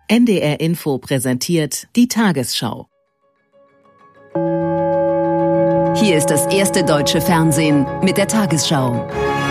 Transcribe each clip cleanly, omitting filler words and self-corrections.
NDR Info präsentiert die Tagesschau. Hier ist das erste deutsche Fernsehen mit der Tagesschau.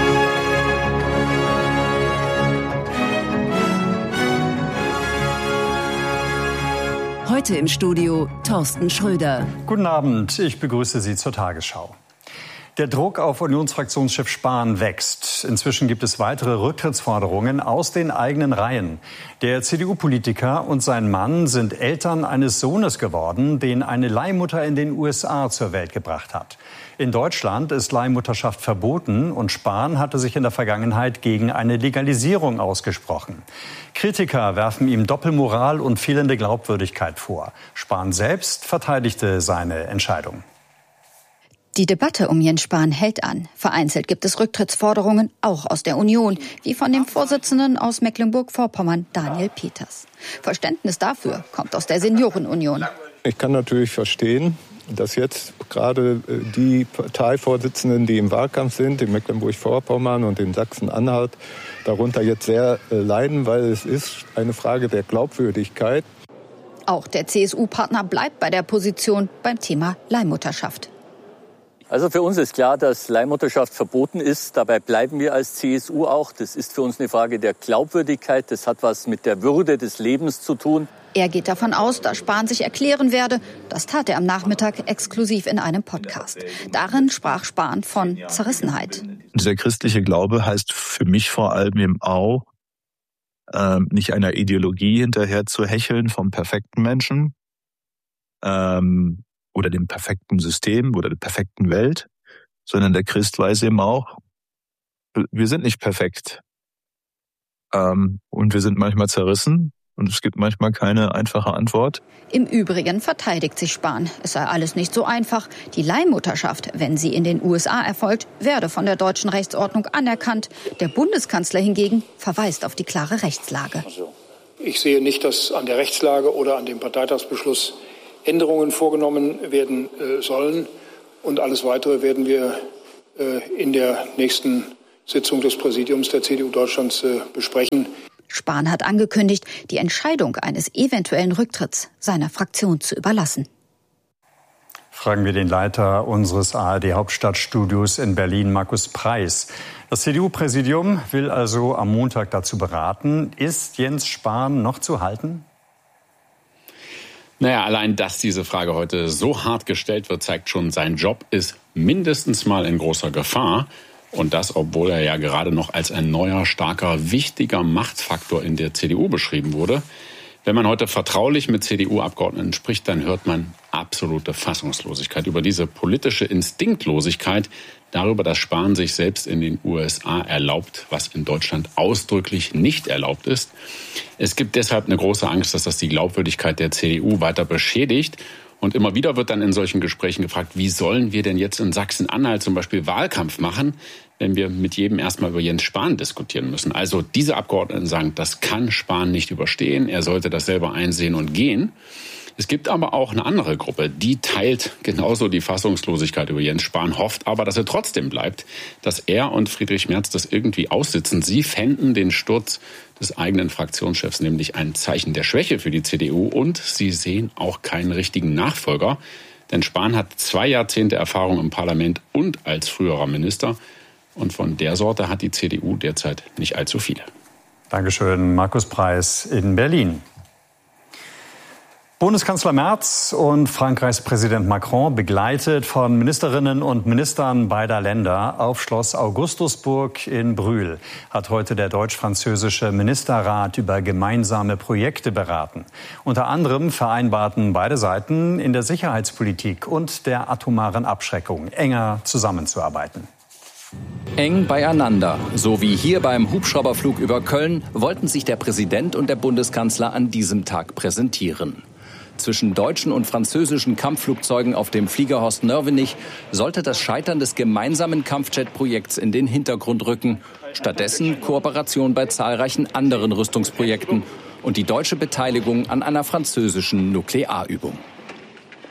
Heute im Studio Thorsten Schröder. Guten Abend, ich begrüße Sie zur Tagesschau. Der Druck auf Unionsfraktionschef Spahn wächst. Inzwischen gibt es weitere Rücktrittsforderungen aus den eigenen Reihen. Der CDU-Politiker und sein Mann sind Eltern eines Sohnes geworden, den eine Leihmutter in den USA zur Welt gebracht hat. In Deutschland ist Leihmutterschaft verboten und Spahn hatte sich in der Vergangenheit gegen eine Legalisierung ausgesprochen. Kritiker werfen ihm Doppelmoral und fehlende Glaubwürdigkeit vor. Spahn selbst verteidigte seine Entscheidung. Die Debatte um Jens Spahn hält an. Vereinzelt gibt es Rücktrittsforderungen, auch aus der Union, wie von dem Vorsitzenden aus Mecklenburg-Vorpommern, Daniel Peters. Verständnis dafür kommt aus der Seniorenunion. Ich kann natürlich verstehen, dass jetzt gerade die Parteivorsitzenden, die im Wahlkampf sind, in Mecklenburg-Vorpommern und in Sachsen-Anhalt, darunter jetzt sehr leiden, weil es ist eine Frage der Glaubwürdigkeit. Auch der CSU-Partner bleibt bei der Position beim Thema Leihmutterschaft. Also für uns ist klar, dass Leihmutterschaft verboten ist. Dabei bleiben wir als CSU auch. Das ist für uns eine Frage der Glaubwürdigkeit. Das hat was mit der Würde des Lebens zu tun. Er geht davon aus, dass Spahn sich erklären werde. Das tat er am Nachmittag exklusiv in einem Podcast. Darin sprach Spahn von Zerrissenheit. Der christliche Glaube heißt für mich vor allem eben auch, nicht einer Ideologie hinterher zu hecheln vom perfekten Menschen, oder dem perfekten System oder der perfekten Welt, sondern der Christ weiß eben auch, wir sind nicht perfekt. Und wir sind manchmal zerrissen und es gibt manchmal keine einfache Antwort. Im Übrigen verteidigt sich Spahn. Es sei alles nicht so einfach. Die Leihmutterschaft, wenn sie in den USA erfolgt, werde von der deutschen Rechtsordnung anerkannt. Der Bundeskanzler hingegen verweist auf die klare Rechtslage. Ich sehe nicht, dass an der Rechtslage oder an dem Parteitagsbeschluss Änderungen vorgenommen werden sollen. Und alles Weitere werden wir in der nächsten Sitzung des Präsidiums der CDU Deutschlands besprechen. Spahn hat angekündigt, die Entscheidung eines eventuellen Rücktritts seiner Fraktion zu überlassen. Fragen wir den Leiter unseres ARD-Hauptstadtstudios in Berlin, Markus Preiß. Das CDU-Präsidium will also am Montag dazu beraten. Ist Jens Spahn noch zu halten? Naja, allein, dass diese Frage heute so hart gestellt wird, zeigt schon, sein Job ist mindestens mal in großer Gefahr. Und das, obwohl er ja gerade noch als ein neuer, starker, wichtiger Machtfaktor in der CDU beschrieben wurde. Wenn man heute vertraulich mit CDU-Abgeordneten spricht, dann hört man absolute Fassungslosigkeit über diese politische Instinktlosigkeit, darüber, dass Spahn sich selbst in den USA erlaubt, was in Deutschland ausdrücklich nicht erlaubt ist. Es gibt deshalb eine große Angst, dass das die Glaubwürdigkeit der CDU weiter beschädigt. Und immer wieder wird dann in solchen Gesprächen gefragt, wie sollen wir denn jetzt in Sachsen-Anhalt zum Beispiel Wahlkampf machen, wenn wir mit jedem erstmal über Jens Spahn diskutieren müssen. Also diese Abgeordneten sagen, das kann Spahn nicht überstehen, er sollte das selber einsehen und gehen. Es gibt aber auch eine andere Gruppe, die teilt genauso die Fassungslosigkeit über Jens Spahn, hofft aber, dass er trotzdem bleibt, dass er und Friedrich Merz das irgendwie aussitzen. Sie fänden den Sturz des eigenen Fraktionschefs nämlich ein Zeichen der Schwäche für die CDU und sie sehen auch keinen richtigen Nachfolger. Denn Spahn hat 2 Jahrzehnte Erfahrung im Parlament und als früherer Minister. Und von der Sorte hat die CDU derzeit nicht allzu viele. Dankeschön, Markus Preiß in Berlin. Bundeskanzler Merz und Frankreichs Präsident Macron, begleitet von Ministerinnen und Ministern beider Länder auf Schloss Augustusburg in Brühl, hat heute der deutsch-französische Ministerrat über gemeinsame Projekte beraten. Unter anderem vereinbarten beide Seiten, in der Sicherheitspolitik und der atomaren Abschreckung enger zusammenzuarbeiten. Eng beieinander, so wie hier beim Hubschrauberflug über Köln, wollten sich der Präsident und der Bundeskanzler an diesem Tag präsentieren. Zwischen deutschen und französischen Kampfflugzeugen auf dem Flieger Horst Nörvenich sollte das Scheitern des gemeinsamen Kampfjet-Projekts in den Hintergrund rücken. Stattdessen Kooperation bei zahlreichen anderen Rüstungsprojekten und die deutsche Beteiligung an einer französischen Nuklearübung.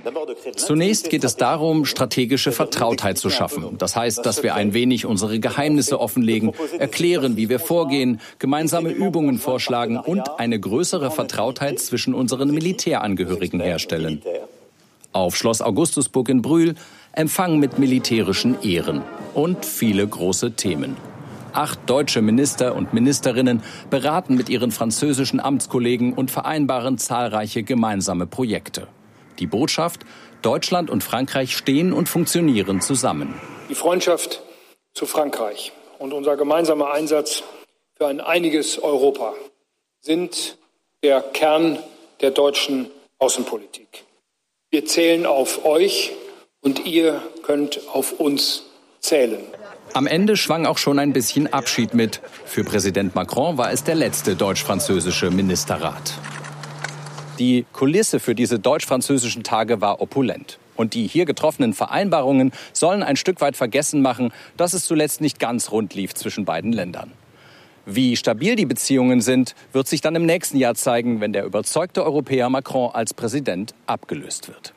Zunächst geht es darum, strategische Vertrautheit zu schaffen. Das heißt, dass wir ein wenig unsere Geheimnisse offenlegen, erklären, wie wir vorgehen, gemeinsame Übungen vorschlagen und eine größere Vertrautheit zwischen unseren Militärangehörigen herstellen. Auf Schloss Augustusburg in Brühl Empfang mit militärischen Ehren und viele große Themen. 8 deutsche Minister und Ministerinnen beraten mit ihren französischen Amtskollegen und vereinbaren zahlreiche gemeinsame Projekte. Die Botschaft: Deutschland und Frankreich stehen und funktionieren zusammen. Die Freundschaft zu Frankreich und unser gemeinsamer Einsatz für ein einiges Europa sind der Kern der deutschen Außenpolitik. Wir zählen auf euch und ihr könnt auf uns zählen. Am Ende schwang auch schon ein bisschen Abschied mit. Für Präsident Macron war es der letzte deutsch-französische Ministerrat. Die Kulisse für diese deutsch-französischen Tage war opulent. Und die hier getroffenen Vereinbarungen sollen ein Stück weit vergessen machen, dass es zuletzt nicht ganz rund lief zwischen beiden Ländern. Wie stabil die Beziehungen sind, wird sich dann im nächsten Jahr zeigen, wenn der überzeugte Europäer Macron als Präsident abgelöst wird.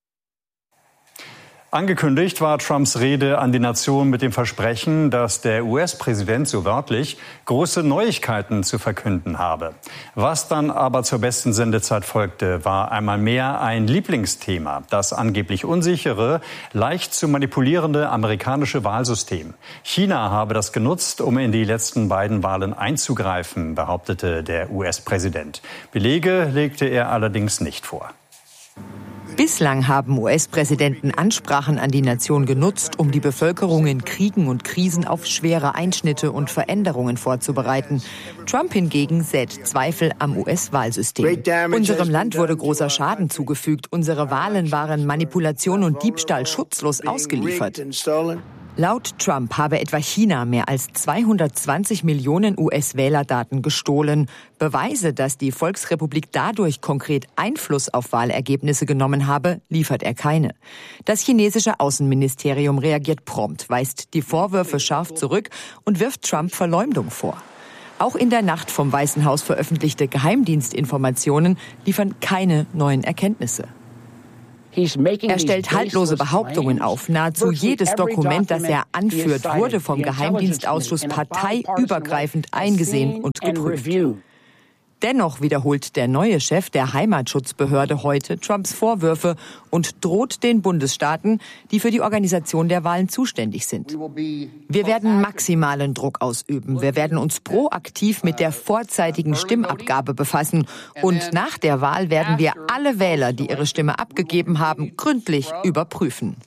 Angekündigt war Trumps Rede an die Nation mit dem Versprechen, dass der US-Präsident, so wörtlich, große Neuigkeiten zu verkünden habe. Was dann aber zur besten Sendezeit folgte, war einmal mehr ein Lieblingsthema: das angeblich unsichere, leicht zu manipulierende amerikanische Wahlsystem. China habe das genutzt, um in die letzten beiden Wahlen einzugreifen, behauptete der US-Präsident. Belege legte er allerdings nicht vor. Bislang haben US-Präsidenten Ansprachen an die Nation genutzt, um die Bevölkerung in Kriegen und Krisen auf schwere Einschnitte und Veränderungen vorzubereiten. Trump hingegen sät Zweifel am US-Wahlsystem. Unserem Land wurde großer Schaden zugefügt. Unsere Wahlen waren Manipulation und Diebstahl schutzlos ausgeliefert. Laut Trump habe etwa China mehr als 220 Millionen US-Wählerdaten gestohlen. Beweise, dass die Volksrepublik dadurch konkret Einfluss auf Wahlergebnisse genommen habe, liefert er keine. Das chinesische Außenministerium reagiert prompt, weist die Vorwürfe scharf zurück und wirft Trump Verleumdung vor. Auch in der Nacht vom Weißen Haus veröffentlichte Geheimdienstinformationen liefern keine neuen Erkenntnisse. Er stellt haltlose Behauptungen auf. Nahezu jedes Dokument, das er anführt, wurde vom Geheimdienstausschuss parteiübergreifend eingesehen und geprüft. Dennoch wiederholt der neue Chef der Heimatschutzbehörde heute Trumps Vorwürfe und droht den Bundesstaaten, die für die Organisation der Wahlen zuständig sind. Wir werden maximalen Druck ausüben. Wir werden uns proaktiv mit der vorzeitigen Stimmabgabe befassen. Und nach der Wahl werden wir alle Wähler, die ihre Stimme abgegeben haben, gründlich überprüfen.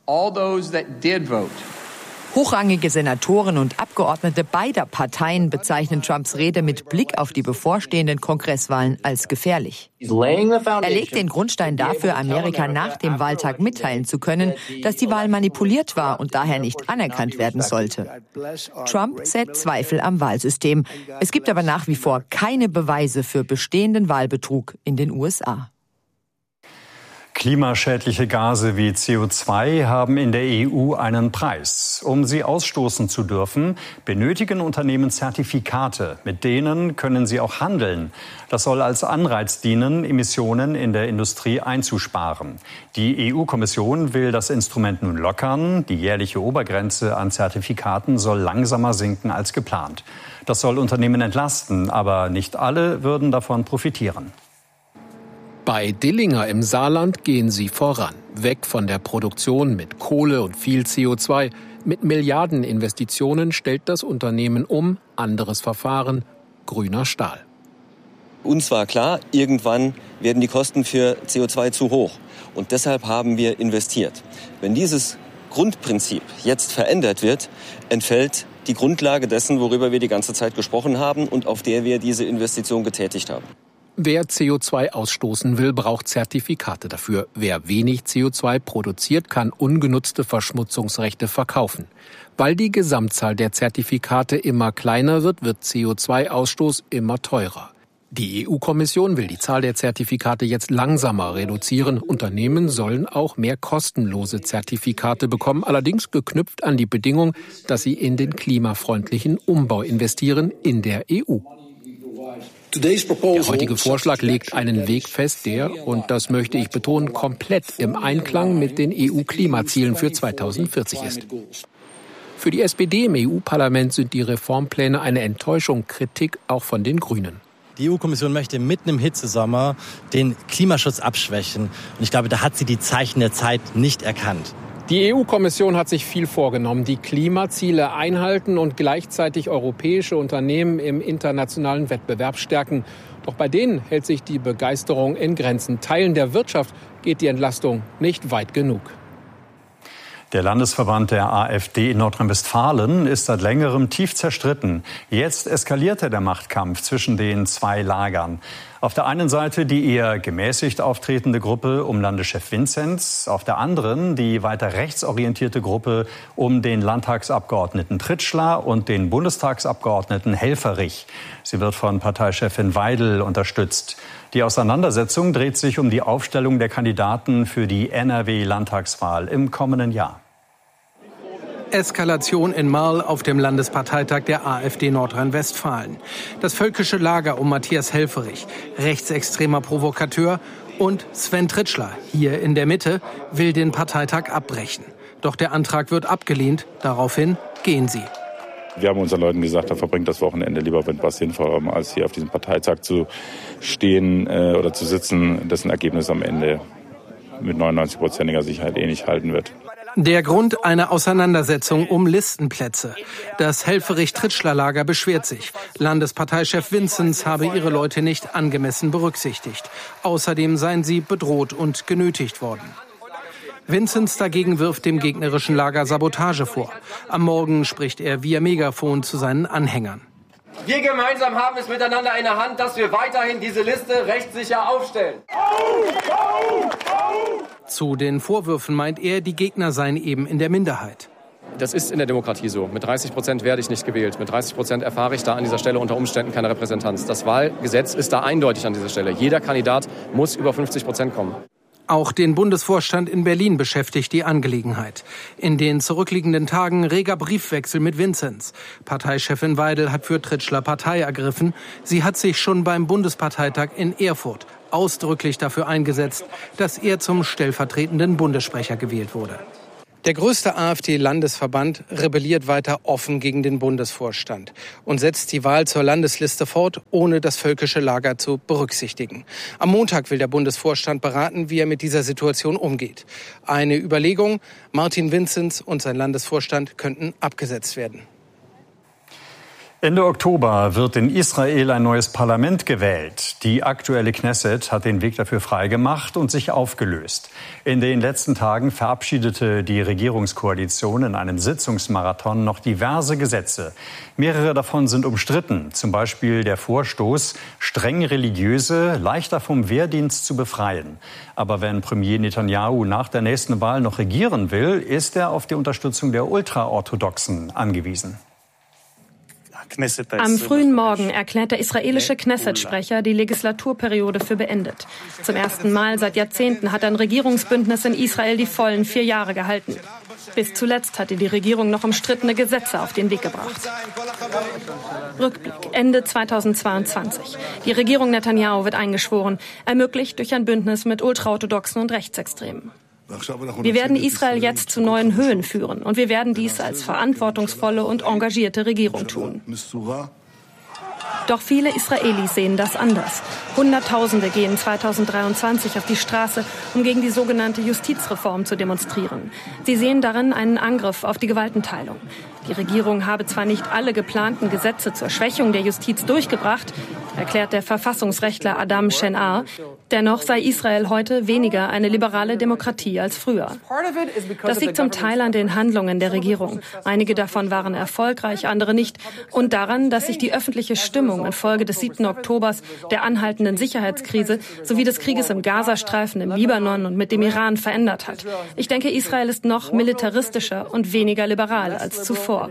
Hochrangige Senatoren und Abgeordnete beider Parteien bezeichnen Trumps Rede mit Blick auf die bevorstehenden Kongresswahlen als gefährlich. Er legt den Grundstein dafür, Amerika nach dem Wahltag mitteilen zu können, dass die Wahl manipuliert war und daher nicht anerkannt werden sollte. Trump sät Zweifel am Wahlsystem. Es gibt aber nach wie vor keine Beweise für bestehenden Wahlbetrug in den USA. Klimaschädliche Gase wie CO2 haben in der EU einen Preis. Um sie ausstoßen zu dürfen, benötigen Unternehmen Zertifikate. Mit denen können sie auch handeln. Das soll als Anreiz dienen, Emissionen in der Industrie einzusparen. Die EU-Kommission will das Instrument nun lockern. Die jährliche Obergrenze an Zertifikaten soll langsamer sinken als geplant. Das soll Unternehmen entlasten, aber nicht alle würden davon profitieren. Bei Dillinger im Saarland gehen sie voran. Weg von der Produktion mit Kohle und viel CO2. Mit Milliardeninvestitionen stellt das Unternehmen um. Anderes Verfahren, grüner Stahl. Uns war klar, irgendwann werden die Kosten für CO2 zu hoch. Und deshalb haben wir investiert. Wenn dieses Grundprinzip jetzt verändert wird, entfällt die Grundlage dessen, worüber wir die ganze Zeit gesprochen haben und auf der wir diese Investition getätigt haben. Wer CO2 ausstoßen will, braucht Zertifikate dafür. Wer wenig CO2 produziert, kann ungenutzte Verschmutzungsrechte verkaufen. Weil die Gesamtzahl der Zertifikate immer kleiner wird, wird CO2-Ausstoß immer teurer. Die EU-Kommission will die Zahl der Zertifikate jetzt langsamer reduzieren. Unternehmen sollen auch mehr kostenlose Zertifikate bekommen, allerdings geknüpft an die Bedingung, dass sie in den klimafreundlichen Umbau investieren in der EU. Der heutige Vorschlag legt einen Weg fest, der, und das möchte ich betonen, komplett im Einklang mit den EU-Klimazielen für 2040 ist. Für die SPD im EU-Parlament sind die Reformpläne eine Enttäuschung, Kritik auch von den Grünen. Die EU-Kommission möchte mitten im Hitzesommer den Klimaschutz abschwächen. Und ich glaube, da hat sie die Zeichen der Zeit nicht erkannt. Die EU-Kommission hat sich viel vorgenommen, die Klimaziele einhalten und gleichzeitig europäische Unternehmen im internationalen Wettbewerb stärken. Doch bei denen hält sich die Begeisterung in Grenzen. Teilen der Wirtschaft geht die Entlastung nicht weit genug. Der Landesverband der AfD in Nordrhein-Westfalen ist seit längerem tief zerstritten. Jetzt eskalierte der Machtkampf zwischen den zwei Lagern. Auf der einen Seite die eher gemäßigt auftretende Gruppe um Landeschef Vinzenz, auf der anderen die weiter rechtsorientierte Gruppe um den Landtagsabgeordneten Tritschler und den Bundestagsabgeordneten Helfferich. Sie wird von Parteichefin Weidel unterstützt. Die Auseinandersetzung dreht sich um die Aufstellung der Kandidaten für die NRW-Landtagswahl im kommenden Jahr. Eskalation in Marl auf dem Landesparteitag der AfD Nordrhein-Westfalen. Das völkische Lager um Matthias Helfferich, rechtsextremer Provokateur, und Sven Tritschler, hier in der Mitte, will den Parteitag abbrechen. Doch der Antrag wird abgelehnt. Daraufhin gehen sie. Wir haben unseren Leuten gesagt, da verbringt das Wochenende lieber mit was Sinnvollem, als hier auf diesem Parteitag zu stehen oder zu sitzen, dessen Ergebnis am Ende mit 99%iger Sicherheit nicht halten wird. Der Grund, eine Auseinandersetzung um Listenplätze. Das Helfferich-Tritschler-Lager beschwert sich. Landesparteichef Vinzenz habe ihre Leute nicht angemessen berücksichtigt. Außerdem seien sie bedroht und genötigt worden. Vinzenz dagegen wirft dem gegnerischen Lager Sabotage vor. Am Morgen spricht er via Megafon zu seinen Anhängern. Wir gemeinsam haben es miteinander in der Hand, dass wir weiterhin diese Liste rechtssicher aufstellen. Zu den Vorwürfen meint er, die Gegner seien eben in der Minderheit. Das ist in der Demokratie so. Mit 30% werde ich nicht gewählt. Mit 30% erfahre ich da an dieser Stelle unter Umständen keine Repräsentanz. Das Wahlgesetz ist da eindeutig an dieser Stelle. Jeder Kandidat muss über 50% kommen. Auch den Bundesvorstand in Berlin beschäftigt die Angelegenheit. In den zurückliegenden Tagen reger Briefwechsel mit Vinzenz. Parteichefin Weidel hat für Tritschler Partei ergriffen. Sie hat sich schon beim Bundesparteitag in Erfurt ausdrücklich dafür eingesetzt, dass er zum stellvertretenden Bundessprecher gewählt wurde. Der größte AfD-Landesverband rebelliert weiter offen gegen den Bundesvorstand und setzt die Wahl zur Landesliste fort, ohne das völkische Lager zu berücksichtigen. Am Montag will der Bundesvorstand beraten, wie er mit dieser Situation umgeht. Eine Überlegung: Martin Vinzenz und sein Landesvorstand könnten abgesetzt werden. Ende Oktober wird in Israel ein neues Parlament gewählt. Die aktuelle Knesset hat den Weg dafür freigemacht und sich aufgelöst. In den letzten Tagen verabschiedete die Regierungskoalition in einem Sitzungsmarathon noch diverse Gesetze. Mehrere davon sind umstritten, zum Beispiel der Vorstoß, streng Religiöse leichter vom Wehrdienst zu befreien. Aber wenn Premier Netanyahu nach der nächsten Wahl noch regieren will, ist er auf die Unterstützung der Ultraorthodoxen angewiesen. Am frühen Morgen erklärt der israelische Knesset-Sprecher die Legislaturperiode für beendet. Zum ersten Mal seit Jahrzehnten hat ein Regierungsbündnis in Israel die vollen 4 Jahre gehalten. Bis zuletzt hatte die Regierung noch umstrittene Gesetze auf den Weg gebracht. Rückblick Ende 2022. Die Regierung Netanyahu wird eingeschworen, ermöglicht durch ein Bündnis mit Ultraorthodoxen und Rechtsextremen. Wir werden Israel jetzt zu neuen Höhen führen und wir werden dies als verantwortungsvolle und engagierte Regierung tun. Doch viele Israelis sehen das anders. Hunderttausende gehen 2023 auf die Straße, um gegen die sogenannte Justizreform zu demonstrieren. Sie sehen darin einen Angriff auf die Gewaltenteilung. Die Regierung habe zwar nicht alle geplanten Gesetze zur Schwächung der Justiz durchgebracht, erklärt der Verfassungsrechtler Adam Shenar. Dennoch sei Israel heute weniger eine liberale Demokratie als früher. Das liegt zum Teil an den Handlungen der Regierung. Einige davon waren erfolgreich, andere nicht. Und daran, dass sich die öffentliche Stimmung infolge des 7. Oktobers, der anhaltenden Sicherheitskrise sowie des Krieges im Gazastreifen, im Libanon und mit dem Iran verändert hat. Ich denke, Israel ist noch militaristischer und weniger liberal als zuvor.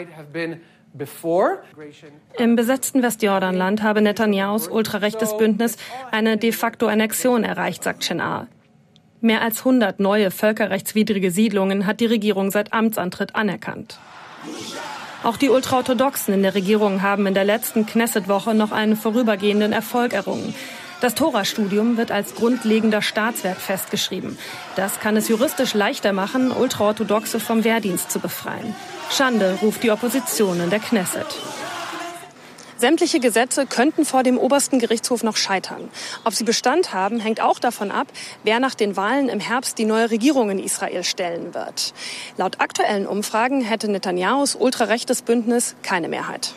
Im besetzten Westjordanland habe Netanyahus ultrarechtes Bündnis eine de facto Annexion erreicht, sagt Shenar. Mehr als 100 neue völkerrechtswidrige Siedlungen hat die Regierung seit Amtsantritt anerkannt. Auch die Ultraorthodoxen in der Regierung haben in der letzten Knesset-Woche noch einen vorübergehenden Erfolg errungen. Das Tora-Studium wird als grundlegender Staatswert festgeschrieben. Das kann es juristisch leichter machen, Ultraorthodoxe vom Wehrdienst zu befreien. Schande, ruft die Opposition in der Knesset. Sämtliche Gesetze könnten vor dem obersten Gerichtshof noch scheitern. Ob sie Bestand haben, hängt auch davon ab, wer nach den Wahlen im Herbst die neue Regierung in Israel stellen wird. Laut aktuellen Umfragen hätte Netanyahus ultrarechtes Bündnis keine Mehrheit.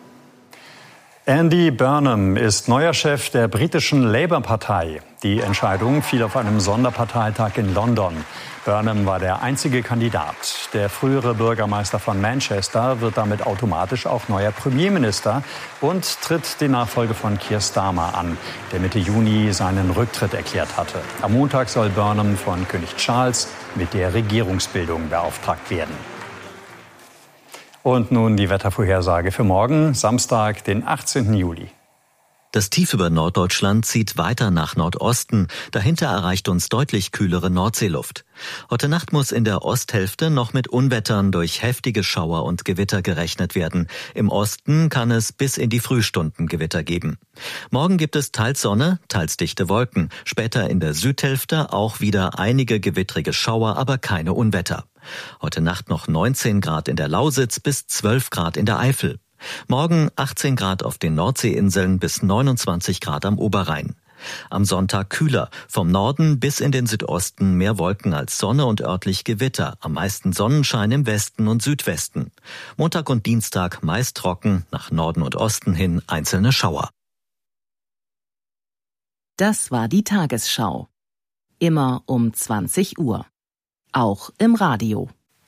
Andy Burnham ist neuer Chef der britischen Labour-Partei. Die Entscheidung fiel auf einem Sonderparteitag in London. Burnham war der einzige Kandidat. Der frühere Bürgermeister von Manchester wird damit automatisch auch neuer Premierminister und tritt die Nachfolge von Keir Starmer an, der Mitte Juni seinen Rücktritt erklärt hatte. Am Montag soll Burnham von König Charles mit der Regierungsbildung beauftragt werden. Und nun die Wettervorhersage für morgen, Samstag, den 18. Juli. Das Tief über Norddeutschland zieht weiter nach Nordosten. Dahinter erreicht uns deutlich kühlere Nordseeluft. Heute Nacht muss in der Osthälfte noch mit Unwettern durch heftige Schauer und Gewitter gerechnet werden. Im Osten kann es bis in die Frühstunden Gewitter geben. Morgen gibt es teils Sonne, teils dichte Wolken. Später in der Südhälfte auch wieder einige gewittrige Schauer, aber keine Unwetter. Heute Nacht noch 19 Grad in der Lausitz bis 12 Grad in der Eifel. Morgen 18 Grad auf den Nordseeinseln bis 29 Grad am Oberrhein. Am Sonntag kühler, vom Norden bis in den Südosten mehr Wolken als Sonne und örtlich Gewitter, am meisten Sonnenschein im Westen und Südwesten. Montag und Dienstag meist trocken, nach Norden und Osten hin einzelne Schauer. Das war die Tagesschau. Immer um 20 Uhr. Auch im Radio.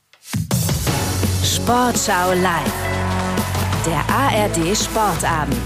Sportschau live. Der ARD Sportabend.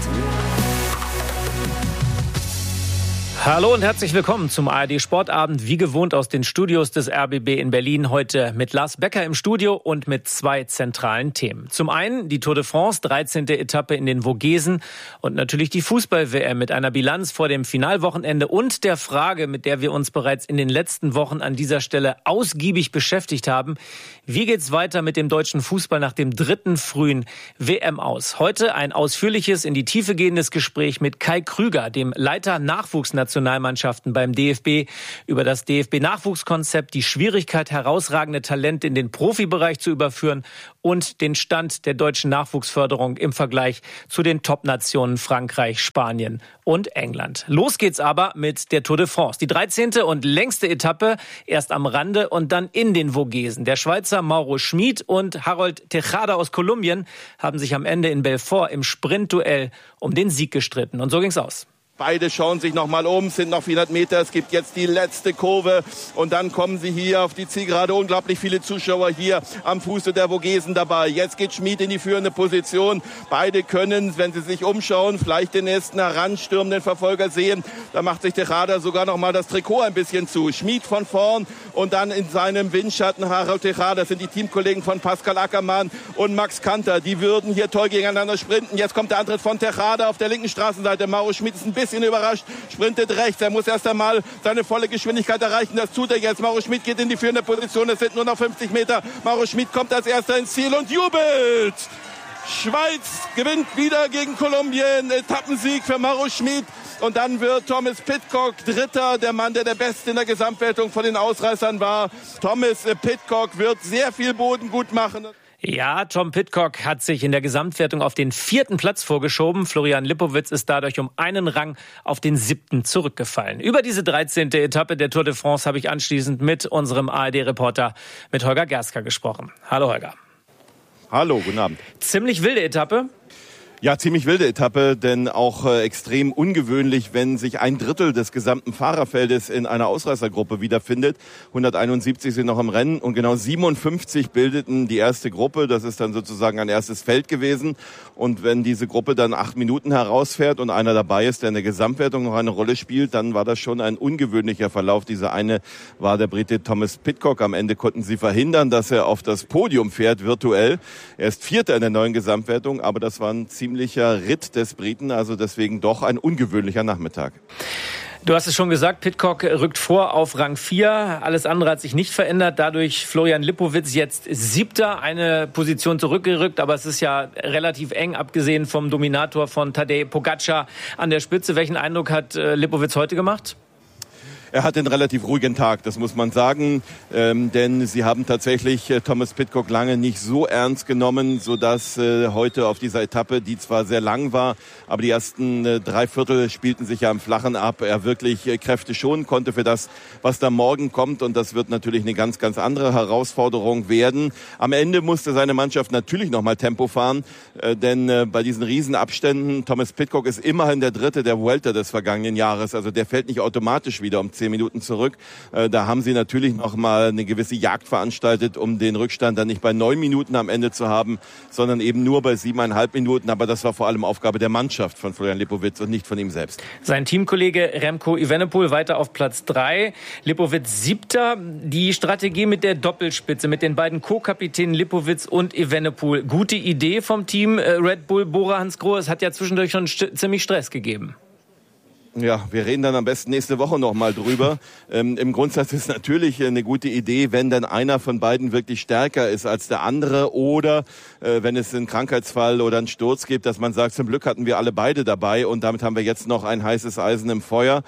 Hallo und herzlich willkommen zum ARD Sportabend, wie gewohnt aus den Studios des RBB in Berlin, heute mit Lars Becker im Studio und mit zwei zentralen Themen. Zum einen die Tour de France, 13. Etappe in den Vogesen und natürlich die Fußball-WM mit einer Bilanz vor dem Finalwochenende und der Frage, mit der wir uns bereits in den letzten Wochen an dieser Stelle ausgiebig beschäftigt haben: Wie geht's weiter mit dem deutschen Fußball nach dem dritten frühen WM aus? Heute ein ausführliches, in die Tiefe gehendes Gespräch mit Kai Krüger, dem Leiter Nachwuchsnationalmannschaften beim DFB, über das DFB-Nachwuchskonzept, die Schwierigkeit, herausragende Talente in den Profibereich zu überführen und den Stand der deutschen Nachwuchsförderung im Vergleich zu den Top-Nationen Frankreich, Spanien und England. Los geht's aber mit der Tour de France. Die 13. und längste Etappe, erst am Rande und dann in den Vogesen. Der Schweizer Mauro Schmid und Harold Tejada aus Kolumbien haben sich am Ende in Belfort im Sprintduell um den Sieg gestritten. Und so ging's aus. Beide schauen sich noch mal um, es sind noch 400 Meter, es gibt jetzt die letzte Kurve und dann kommen sie hier auf die Zielgerade. Unglaublich viele Zuschauer hier am Fuße der Vogesen dabei. Jetzt geht Schmid in die führende Position. Beide können, wenn sie sich umschauen, vielleicht den nächsten heranstürmenden Verfolger sehen. Da macht sich Tejada sogar noch mal das Trikot ein bisschen zu. Schmid von vorn und dann in seinem Windschatten Harold Tejada. Das sind die Teamkollegen von Pascal Ackermann und Max Kanter. Die würden hier toll gegeneinander sprinten. Jetzt kommt der Antritt von Tejada auf der linken Straßenseite. Mauro Schmid ist ein bisschen überrascht, sprintet rechts. Er muss erst einmal seine volle Geschwindigkeit erreichen. Das tut er jetzt. Mauro Schmid geht in die führende Position. Es sind nur noch 50 Meter. Mauro Schmid kommt als erster ins Ziel und jubelt. Schweiz gewinnt wieder gegen Kolumbien. Etappensieg für Mauro Schmid. Und dann wird Thomas Pidcock Dritter, der Mann, der Beste in der Gesamtwertung von den Ausreißern war. Thomas Pidcock wird sehr viel Boden gut machen. Ja, Tom Pidcock hat sich in der Gesamtwertung auf den 4. Platz vorgeschoben. Florian Lipowitz ist dadurch um einen Rang auf den 7. zurückgefallen. Über diese 13. Etappe der Tour de France habe ich anschließend mit unserem ARD-Reporter, mit Holger Gerska, gesprochen. Hallo Holger. Hallo, guten Abend. Ziemlich wilde Etappe. Ja, ziemlich wilde Etappe, denn auch extrem ungewöhnlich, wenn sich ein Drittel des gesamten Fahrerfeldes in einer Ausreißergruppe wiederfindet. 171 sind noch im Rennen und genau 57 bildeten die erste Gruppe. Das ist dann sozusagen ein erstes Feld gewesen. Und wenn diese Gruppe dann 8 Minuten herausfährt und einer dabei ist, der in der Gesamtwertung noch eine Rolle spielt, dann war das schon ein ungewöhnlicher Verlauf. Dieser eine war der Brite Thomas Pidcock. Am Ende konnten sie verhindern, dass er auf das Podium fährt, virtuell. Er ist Vierter in der neuen Gesamtwertung, aber das war ein ziemlicher Ritt des Briten, also deswegen doch ein ungewöhnlicher Nachmittag. Du hast es schon gesagt, Pidcock rückt vor auf Rang 4. Alles andere hat sich nicht verändert. Dadurch Florian Lipowitz jetzt 7., eine Position zurückgerückt. Aber es ist ja relativ eng, abgesehen vom Dominator von Tadej Pogačar an der Spitze. Welchen Eindruck hat Lipowitz heute gemacht? Er hat einen relativ ruhigen Tag, das muss man sagen, denn sie haben tatsächlich Thomas Pidcock lange nicht so ernst genommen, sodass heute auf dieser Etappe, die zwar sehr lang war, aber die ersten 3/4 spielten sich ja im Flachen ab. Er wirklich Kräfte schonen konnte für das, was da morgen kommt, und das wird natürlich eine ganz, ganz andere Herausforderung werden. Am Ende musste seine Mannschaft natürlich nochmal Tempo fahren, denn bei diesen Riesenabständen, Thomas Pidcock ist immerhin der Dritte der Vuelta des vergangenen Jahres, also der fällt nicht automatisch wieder um 10 Minuten zurück. Da haben sie natürlich noch mal eine gewisse Jagd veranstaltet, um den Rückstand dann nicht bei 9 Minuten am Ende zu haben, sondern eben nur bei 7,5 Minuten. Aber das war vor allem Aufgabe der Mannschaft von Florian Lipowitz und nicht von ihm selbst. Sein Teamkollege Remco Evenepoel weiter auf Platz 3. Lipowitz 7. Die Strategie mit der Doppelspitze, mit den beiden Co-Kapitänen Lipowitz und Evenepoel. Gute Idee vom Team Red Bull Bora Hansgrohe. Es hat ja zwischendurch schon ziemlich Stress gegeben. Ja, wir reden dann am besten nächste Woche noch mal drüber. Im Grundsatz ist natürlich eine gute Idee, wenn dann einer von beiden wirklich stärker ist als der andere, oder wenn es einen Krankheitsfall oder einen Sturz gibt, dass man sagt, zum Glück hatten wir alle beide dabei und damit haben wir jetzt noch ein heißes Eisen im Feuer.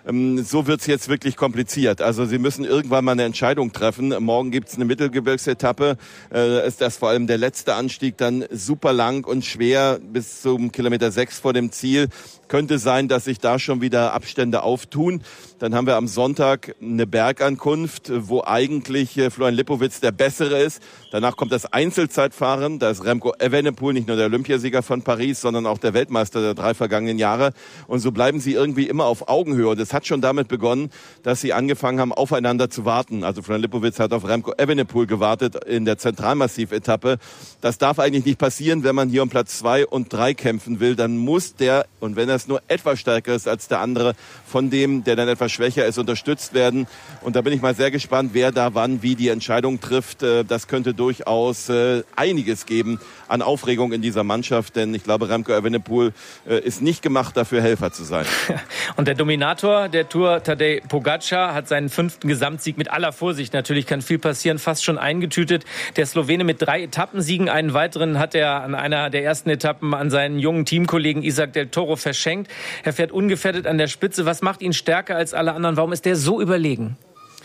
So wird's jetzt wirklich kompliziert. Also sie müssen irgendwann mal eine Entscheidung treffen. Morgen gibt's eine Mittelgebirgsetappe. Ist das vor allem der letzte Anstieg dann super lang und schwer bis zum Kilometer 6 vor dem Ziel. Könnte sein, dass sich da schon wieder Abstände auftun. Dann haben wir am Sonntag eine Bergankunft, wo eigentlich Florian Lipowitz der Bessere ist. Danach kommt das Einzelzeitfahren. Da ist Remco Evenepoel nicht nur der Olympiasieger von Paris, sondern auch der Weltmeister der 3 vergangenen Jahre. Und so bleiben sie irgendwie immer auf Augenhöhe. Und es hat schon damit begonnen, dass sie angefangen haben, aufeinander zu warten. Also Florian Lipowitz hat auf Remco Evenepoel gewartet in der Zentralmassiv-Etappe. Das darf eigentlich nicht passieren, wenn man hier um Platz 2 und 3 kämpfen will. Dann muss der, und wenn er nur etwas stärker ist als der andere, von dem, der dann etwas schwächer ist, unterstützt werden. Und da bin ich mal sehr gespannt, wer da wann wie die Entscheidung trifft. Das könnte durchaus einiges geben an Aufregung in dieser Mannschaft, denn ich glaube, Remco Evenepoel ist nicht gemacht dafür, Helfer zu sein. Und der Dominator der Tour, Tadej Pogačar, hat seinen 5. Gesamtsieg mit aller Vorsicht, natürlich kann viel passieren, fast schon eingetütet. Der Slowene mit 3 Etappensiegen, einen weiteren hat er an einer der ersten Etappen an seinen jungen Teamkollegen Isaac del Toro verschenkt. Er fährt ungefährdet an der Spitze. Was macht ihn stärker als alle anderen? Warum ist der so überlegen?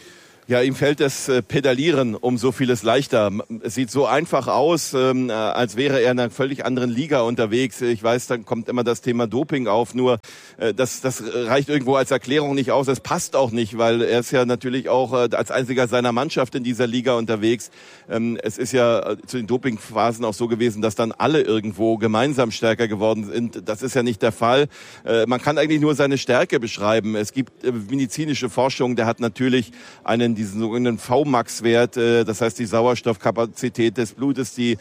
Ja, ihm fällt das Pedalieren um so vieles leichter. Es sieht so einfach aus, als wäre er in einer völlig anderen Liga unterwegs. Ich weiß, dann kommt immer das Thema Doping auf, nur das reicht irgendwo als Erklärung nicht aus. Es passt auch nicht, weil er ist ja natürlich auch als einziger seiner Mannschaft in dieser Liga unterwegs. Es ist ja zu den Dopingphasen auch so gewesen, dass dann alle irgendwo gemeinsam stärker geworden sind. Das ist ja nicht der Fall. Man kann eigentlich nur seine Stärke beschreiben. Es gibt medizinische Forschung, der hat natürlich diesen sogenannten Vmax-Wert, das heißt die Sauerstoffkapazität des Blutes, die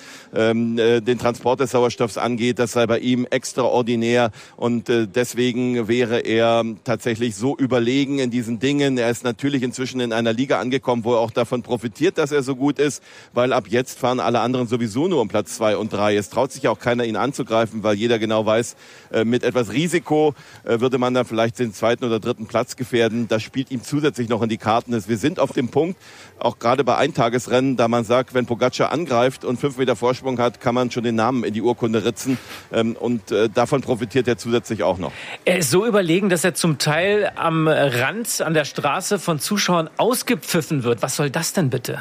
den Transport des Sauerstoffs angeht, das sei bei ihm extraordinär, und deswegen wäre er tatsächlich so überlegen in diesen Dingen. Er ist natürlich inzwischen in einer Liga angekommen, wo er auch davon profitiert, dass er so gut ist, weil ab jetzt fahren alle anderen sowieso nur um Platz 2 und 3. Es traut sich auch keiner, ihn anzugreifen, weil jeder genau weiß, mit etwas Risiko würde man dann vielleicht den 2. oder 3. Platz gefährden. Das spielt ihm zusätzlich noch in die Karten. Wir sind auf dem Punkt, auch gerade bei Eintagesrennen, da man sagt, wenn Pogačar angreift und 5 Meter Vorsprung hat, kann man schon den Namen in die Urkunde ritzen, und davon profitiert er zusätzlich auch noch. Er ist so überlegen, dass er zum Teil am Rand, an der Straße von Zuschauern ausgepfiffen wird. Was soll das denn bitte?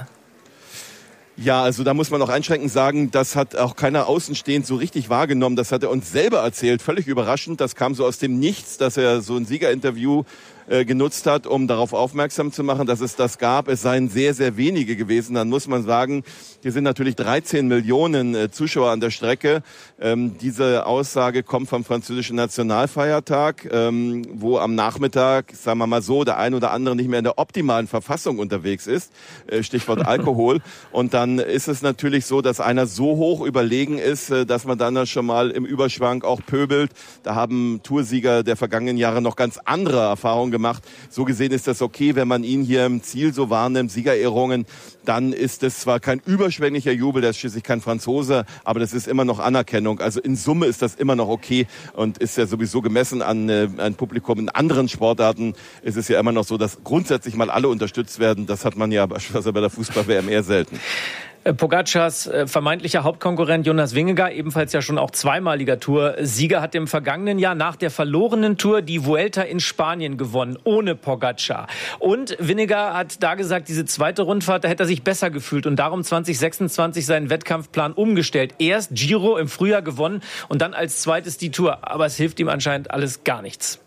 Ja, also da muss man auch einschränkend sagen, das hat auch keiner außenstehend so richtig wahrgenommen. Das hat er uns selber erzählt, völlig überraschend. Das kam so aus dem Nichts, dass er so ein Siegerinterview genutzt hat, um darauf aufmerksam zu machen, dass es das gab. Es seien sehr, sehr wenige gewesen. Dann muss man sagen, hier sind natürlich 13 Millionen Zuschauer an der Strecke. Diese Aussage kommt vom französischen Nationalfeiertag, wo am Nachmittag, sagen wir mal so, der ein oder andere nicht mehr in der optimalen Verfassung unterwegs ist. Stichwort Alkohol. Und dann ist es natürlich so, dass einer so hoch überlegen ist, dass man dann schon mal im Überschwang auch pöbelt. Da haben Toursieger der vergangenen Jahre noch ganz andere Erfahrungen gemacht. So gesehen ist das okay, wenn man ihn hier im Ziel so wahrnimmt, Siegerehrungen, dann ist es zwar kein überschwänglicher Jubel, der ist schließlich kein Franzose, aber das ist immer noch Anerkennung. Also in Summe ist das immer noch okay und ist ja sowieso gemessen an ein Publikum. In anderen Sportarten ist es ja immer noch so, dass grundsätzlich mal alle unterstützt werden. Das hat man ja beispielsweise bei der Fußball-WM eher selten. Pogacars vermeintlicher Hauptkonkurrent Jonas Vingegaard, ebenfalls ja schon auch zweimaliger Tour-Sieger, hat im vergangenen Jahr nach der verlorenen Tour die Vuelta in Spanien gewonnen, ohne Pogacar. Und Vingegaard hat da gesagt, diese zweite Rundfahrt, da hätte er sich besser gefühlt und darum 2026 seinen Wettkampfplan umgestellt. Erst Giro im Frühjahr gewonnen und dann als zweites die Tour. Aber es hilft ihm anscheinend alles gar nichts.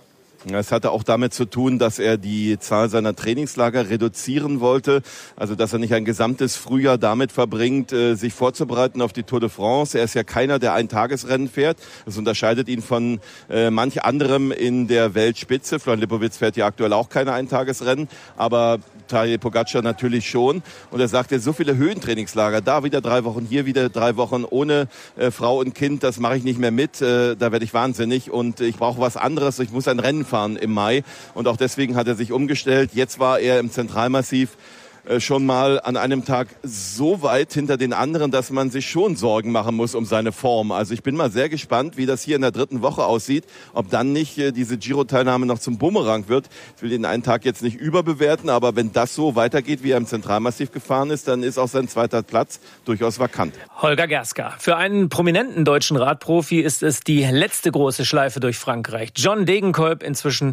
Es hatte auch damit zu tun, dass er die Zahl seiner Trainingslager reduzieren wollte. Also dass er nicht ein gesamtes Frühjahr damit verbringt, sich vorzubereiten auf die Tour de France. Er ist ja keiner, der ein Tagesrennen fährt. Das unterscheidet ihn von manch anderem in der Weltspitze. Florian Lipowitz fährt ja aktuell auch keine Eintagesrennen, aber Tadej Pogacar natürlich schon. Und er sagte, so viele Höhentrainingslager, da wieder 3 Wochen, hier wieder 3 Wochen ohne Frau und Kind, das mache ich nicht mehr mit. Da werde ich wahnsinnig und ich brauche was anderes. Ich muss ein Rennen fahren im Mai und auch deswegen hat er sich umgestellt. Jetzt war er im Zentralmassiv schon mal an einem Tag so weit hinter den anderen, dass man sich schon Sorgen machen muss um seine Form. Also ich bin mal sehr gespannt, wie das hier in der 3. Woche aussieht, ob dann nicht diese Giro-Teilnahme noch zum Bumerang wird. Ich will den einen Tag jetzt nicht überbewerten, aber wenn das so weitergeht, wie er im Zentralmassiv gefahren ist, dann ist auch sein 2. Platz durchaus vakant. Holger Gerska. Für einen prominenten deutschen Radprofi ist es die letzte große Schleife durch Frankreich. John Degenkolb, inzwischen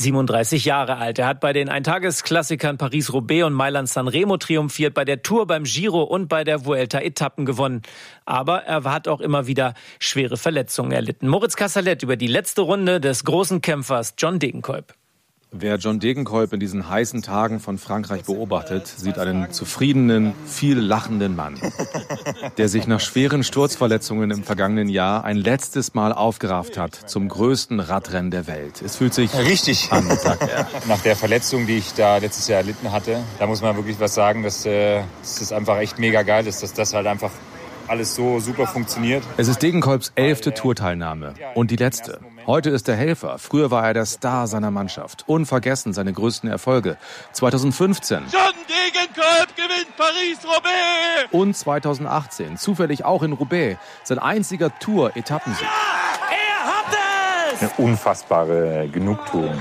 37 Jahre alt. Er hat bei den Eintagesklassikern Paris-Roubaix und Mailand-San-Remo triumphiert, bei der Tour, beim Giro und bei der Vuelta Etappen gewonnen. Aber er hat auch immer wieder schwere Verletzungen erlitten. Moritz Kassalet über die letzte Runde des großen Kämpfers John Degenkolb. Wer John Degenkolb in diesen heißen Tagen von Frankreich beobachtet, sieht einen zufriedenen, viel lachenden Mann, der sich nach schweren Sturzverletzungen im vergangenen Jahr ein letztes Mal aufgerafft hat zum größten Radrennen der Welt. Es fühlt sich richtig an, sagt er. Nach der Verletzung, die ich da letztes Jahr erlitten hatte, da muss man wirklich was sagen, dass es einfach echt mega geil ist, dass das halt einfach alles so super funktioniert. Es ist Degenkolbs 11. Tourteilnahme und die letzte. Heute ist er Helfer. Früher war er der Star seiner Mannschaft. Unvergessen seine größten Erfolge. 2015. John Degenkolb gewinnt Paris-Roubaix! Und 2018. Zufällig auch in Roubaix. Sein einziger Tour-Etappensieg. Ja, er hat es! Eine unfassbare Genugtuung.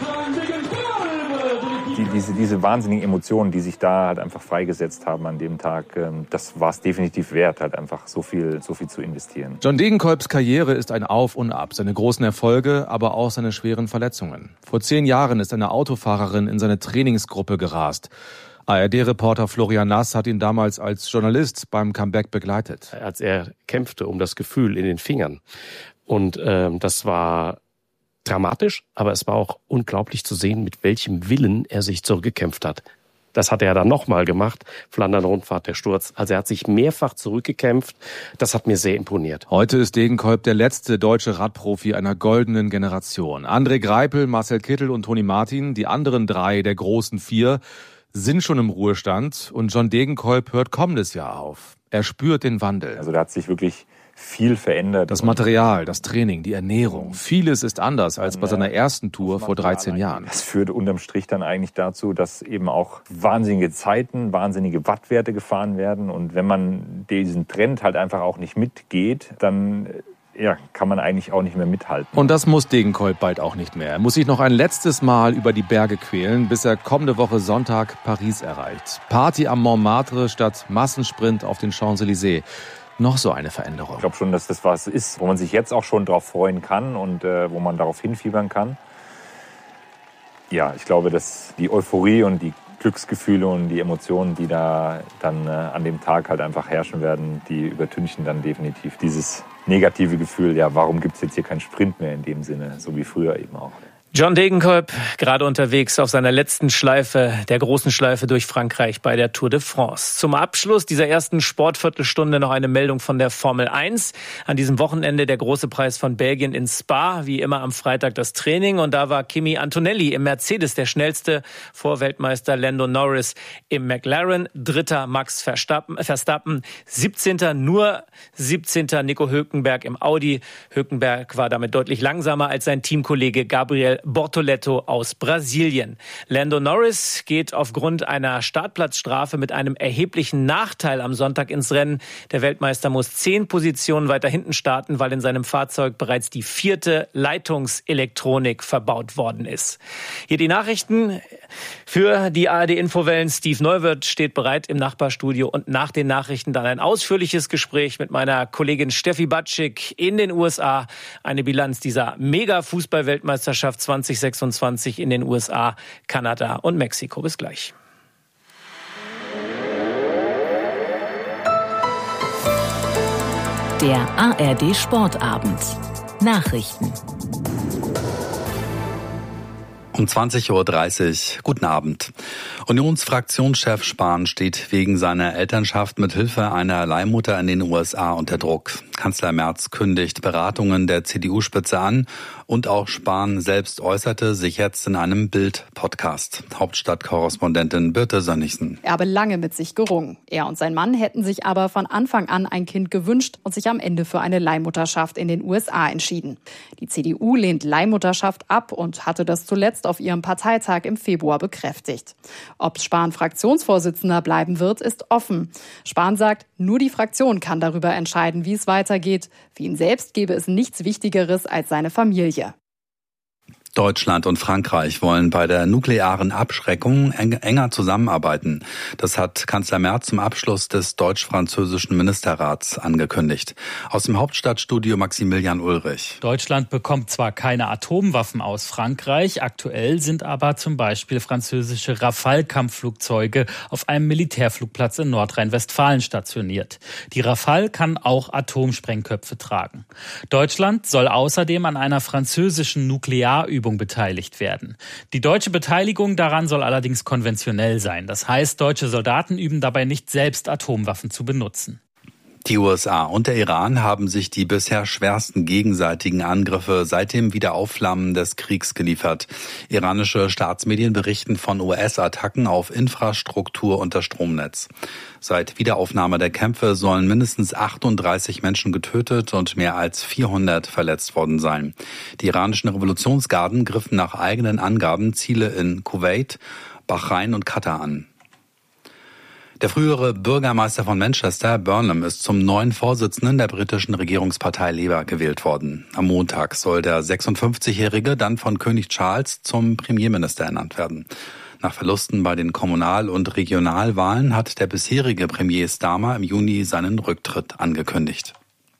Diese wahnsinnigen Emotionen, die sich da halt einfach freigesetzt haben an dem Tag, das war es definitiv wert, halt einfach so viel zu investieren. John Degenkolbs Karriere ist ein Auf und Ab. Seine großen Erfolge, aber auch seine schweren Verletzungen. Vor 10 Jahren ist eine Autofahrerin in seine Trainingsgruppe gerast. ARD-Reporter Florian Nass hat ihn damals als Journalist beim Comeback begleitet. Als er kämpfte um das Gefühl in den Fingern. Und das war dramatisch, aber es war auch unglaublich zu sehen, mit welchem Willen er sich zurückgekämpft hat. Das hat er dann nochmal gemacht, Flandern-Rundfahrt, der Sturz. Also er hat sich mehrfach zurückgekämpft. Das hat mir sehr imponiert. Heute ist Degenkolb der letzte deutsche Radprofi einer goldenen Generation. André Greipel, Marcel Kittel und Toni Martin, die anderen 3 der großen 4, sind schon im Ruhestand. Und John Degenkolb hört kommendes Jahr auf. Er spürt den Wandel. Also da hat sich wirklich viel verändert. Das Material, das Training, die Ernährung. Vieles ist anders als bei seiner ersten Tour vor 13 Jahren. Das führt unterm Strich dann eigentlich dazu, dass eben auch wahnsinnige Zeiten, wahnsinnige Wattwerte gefahren werden. Und wenn man diesen Trend halt einfach auch nicht mitgeht, dann kann man eigentlich auch nicht mehr mithalten. Und das muss Degenkolb bald auch nicht mehr. Er muss sich noch ein letztes Mal über die Berge quälen, bis er kommende Woche Sonntag Paris erreicht. Party am Montmartre statt Massensprint auf den Champs-Élysées. Noch so eine Veränderung. Ich glaube schon, dass das was ist, wo man sich jetzt auch schon drauf freuen kann und wo man darauf hinfiebern kann. Ja, ich glaube, dass die Euphorie und die Glücksgefühle und die Emotionen, die da dann an dem Tag halt einfach herrschen werden, die übertünchen dann definitiv dieses negative Gefühl, ja, warum gibt es jetzt hier keinen Sprint mehr in dem Sinne, so wie früher eben auch. John Degenkolb, gerade unterwegs auf seiner letzten Schleife, der großen Schleife durch Frankreich bei der Tour de France. Zum Abschluss dieser ersten Sportviertelstunde noch eine Meldung von der Formel 1. An diesem Wochenende der große Preis von Belgien in Spa, wie immer am Freitag das Training. Und da war Kimi Antonelli im Mercedes der schnellste, vor Weltmeister Lando Norris im McLaren. 3. Max Verstappen, 17. nur 17. Nico Hülkenberg im Audi. Hülkenberg war damit deutlich langsamer als sein Teamkollege Gabriel Bortoleto aus Brasilien. Lando Norris geht aufgrund einer Startplatzstrafe mit einem erheblichen Nachteil am Sonntag ins Rennen. Der Weltmeister muss 10 Positionen weiter hinten starten, weil in seinem Fahrzeug bereits die 4. Leitungselektronik verbaut worden ist. Hier die Nachrichten für die ARD-Infowellen. Steve Neuwirth steht bereit im Nachbarstudio und nach den Nachrichten dann ein ausführliches Gespräch mit meiner Kollegin Steffi Batschik in den USA. Eine Bilanz dieser Mega-Fußball-Weltmeisterschaft 2026 in den USA, Kanada und Mexiko. Bis gleich. Der ARD-Sportabend. Nachrichten. Um 20.30 Uhr. Guten Abend. Unionsfraktionschef Spahn steht wegen seiner Elternschaft mit Hilfe einer Leihmutter in den USA unter Druck. Kanzler Merz kündigt Beratungen der CDU-Spitze an und auch Spahn selbst äußerte sich jetzt in einem Bild-Podcast. Hauptstadtkorrespondentin Birte Sönnigsen. Er habe lange mit sich gerungen. Er und sein Mann hätten sich aber von Anfang an ein Kind gewünscht und sich am Ende für eine Leihmutterschaft in den USA entschieden. Die CDU lehnt Leihmutterschaft ab und hatte das zuletzt auf ihrem Parteitag im Februar bekräftigt. Ob Spahn Fraktionsvorsitzender bleiben wird, ist offen. Spahn sagt, nur die Fraktion kann darüber entscheiden, wie es weitergeht. Für ihn selbst gäbe es nichts Wichtigeres als seine Familie. Deutschland und Frankreich wollen bei der nuklearen Abschreckung enger zusammenarbeiten. Das hat Kanzler Merz zum Abschluss des deutsch-französischen Ministerrats angekündigt. Aus dem Hauptstadtstudio Maximilian Ulrich. Deutschland bekommt zwar keine Atomwaffen aus Frankreich, aktuell sind aber zum Beispiel französische Rafale-Kampfflugzeuge auf einem Militärflugplatz in Nordrhein-Westfalen stationiert. Die Rafale kann auch Atomsprengköpfe tragen. Deutschland soll außerdem an einer französischen Nuklearübung beteiligt werden. Die deutsche Beteiligung daran soll allerdings konventionell sein. Das heißt, deutsche Soldaten üben dabei nicht selbst, Atomwaffen zu benutzen. Die USA und der Iran haben sich die bisher schwersten gegenseitigen Angriffe seit dem Wiederaufflammen des Kriegs geliefert. Iranische Staatsmedien berichten von US-Attacken auf Infrastruktur und das Stromnetz. Seit Wiederaufnahme der Kämpfe sollen mindestens 38 Menschen getötet und mehr als 400 verletzt worden sein. Die iranischen Revolutionsgarden griffen nach eigenen Angaben Ziele in Kuwait, Bahrain und Katar an. Der frühere Bürgermeister von Manchester, Burnham, ist zum neuen Vorsitzenden der britischen Regierungspartei Labour gewählt worden. Am Montag soll der 56-Jährige dann von König Charles zum Premierminister ernannt werden. Nach Verlusten bei den Kommunal- und Regionalwahlen hat der bisherige Premier Starmer im Juni seinen Rücktritt angekündigt.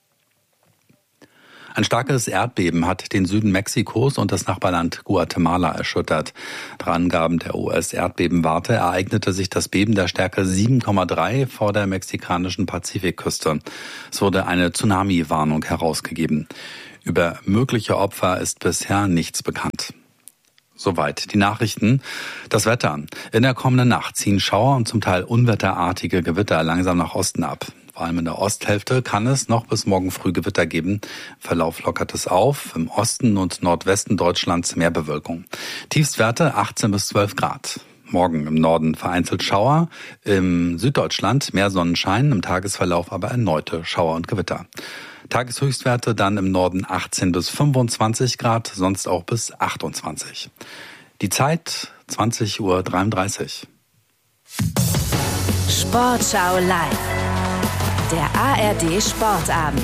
Ein starkes Erdbeben hat den Süden Mexikos und das Nachbarland Guatemala erschüttert. Nach Angaben der US-Erdbebenwarte ereignete sich das Beben der Stärke 7,3 vor der mexikanischen Pazifikküste. Es wurde eine Tsunami-Warnung herausgegeben. Über mögliche Opfer ist bisher nichts bekannt. Soweit die Nachrichten. Das Wetter. In der kommenden Nacht ziehen Schauer und zum Teil unwetterartige Gewitter langsam nach Osten ab. Vor allem in der Osthälfte kann es noch bis morgen früh Gewitter geben. Im Verlauf lockert es auf. Im Osten und Nordwesten Deutschlands mehr Bewölkung. Tiefstwerte 18 bis 12 Grad. Morgen im Norden vereinzelt Schauer. Im Süddeutschland mehr Sonnenschein. Im Tagesverlauf aber erneute Schauer und Gewitter. Tageshöchstwerte dann im Norden 18 bis 25 Grad, sonst auch bis 28. Die Zeit 20.33 Uhr. Sportschau live. Der ARD Sportabend.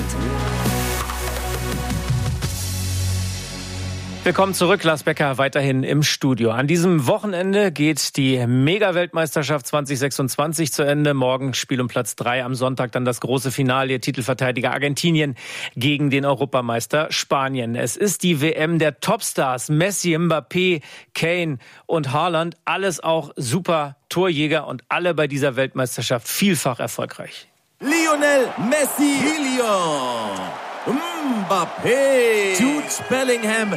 Willkommen zurück, Lars Becker, weiterhin im Studio. An diesem Wochenende geht die Mega-Weltmeisterschaft 2026 zu Ende. Morgen Spiel um Platz 3, am Sonntag dann das große Finale, Titelverteidiger Argentinien gegen den Europameister Spanien. Es ist die WM der Topstars, Messi, Mbappé, Kane und Haaland. Alles auch super Torjäger und alle bei dieser Weltmeisterschaft vielfach erfolgreich. Lionel Messi, Mbappé, Jude Bellingham,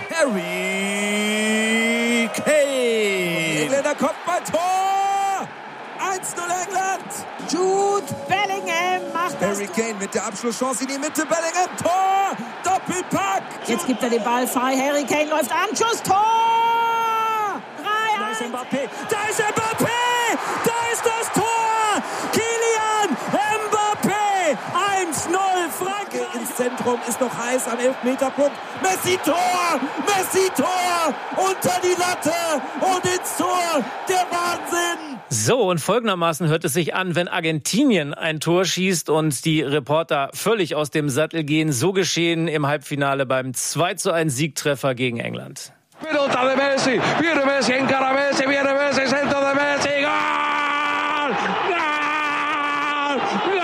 Harry Kane. Engländer Kopfballtor! 1:0 England! Jude Bellingham macht das. Harry Kane mit der Abschlusschance in die Mitte. Bellingham, Tor! Doppelpack! Jetzt gibt er den Ball frei. Harry Kane läuft an. Schuss, Tor! 3-1! Da ist Mbappé! Da ist Mbappé! Da ist das Tor! Kylian Mbappé! 1:0 Frankreich! Ins Zentrum. Zentrum ist noch heiß am 11-Meter-Punkt. Messi Tor! Messi Tor! Unter die Latte und ins Tor! Der Wahnsinn! So, und folgendermaßen hört es sich an, wenn Argentinien ein Tor schießt und die Reporter völlig aus dem Sattel gehen. So geschehen im Halbfinale beim 2:1 Siegtreffer gegen England. Pelota de Messi, viene Messi, encara Messi, viene Messi, centro de Messi, gol! Gol! Gol!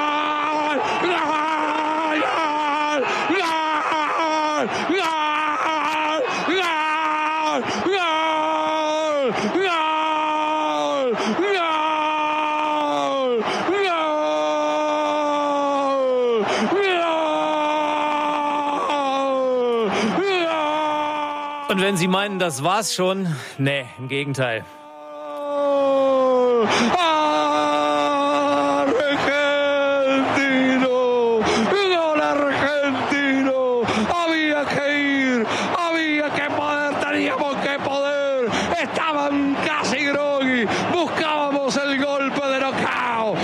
Und wenn Sie meinen, das war's schon, nee, im Gegenteil. Argentino, gol argentino, había que ir, había que poder, teníamos que poder, estaban casi groggy, buscábamos el golpe de knockout,